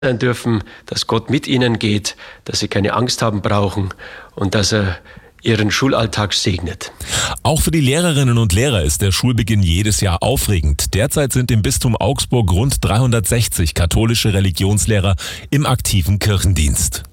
sein dürfen, dass Gott mit ihnen geht, dass sie keine Angst haben brauchen und dass er ihren Schulalltag segnet. Auch für die Lehrerinnen und Lehrer ist der Schulbeginn jedes Jahr aufregend. Derzeit sind im Bistum Augsburg rund 360 katholische Religionslehrer im aktiven Kirchendienst.